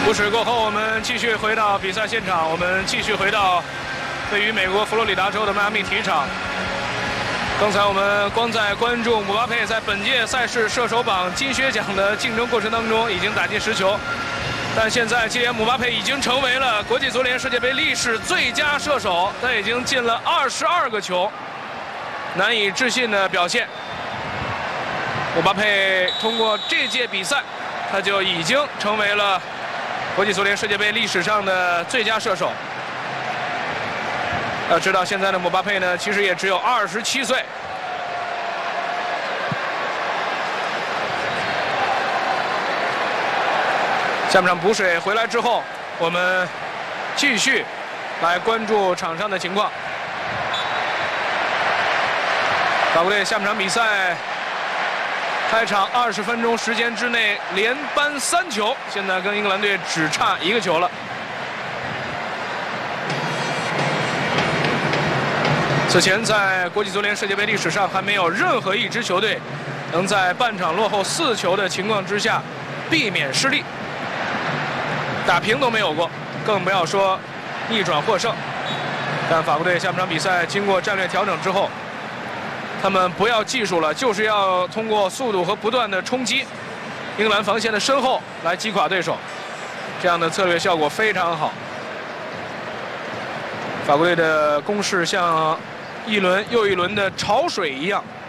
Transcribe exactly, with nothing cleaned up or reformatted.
补水过后，我们继续回到比赛现场，我们继续回到位于美国佛罗里达州的迈阿密体育场。刚才我们光在关注姆巴佩在本届赛事射手榜金靴奖的竞争过程当中，已经打进十球。但现在，基连姆巴佩已经成为了国际足联世界杯历史最佳射手，他已经进了二十二个球，难以置信的表现。姆巴佩通过这届比赛，他就已经成为了国际足联世界杯历史上的最佳射手。要知道，现在的姆巴佩呢，其实也只有二十七岁。下半场补水回来之后，我们继续来关注场上的情况。法国队下半场比赛开场二十分钟时间之内连扳三球，现在跟英格兰队只差一个球了。此前在国际足联世界杯历史上，还没有任何一支球队能在半场落后四球的情况之下避免失利。打平都没有过，更不要说逆转获胜。但法国队下半场比赛经过战略调整之后，他们不要技术了，就是要通过速度和不断的冲击英格兰防线的身后来击垮对手，这样的策略效果非常好。法国队的攻势像一轮又一轮的潮水一样，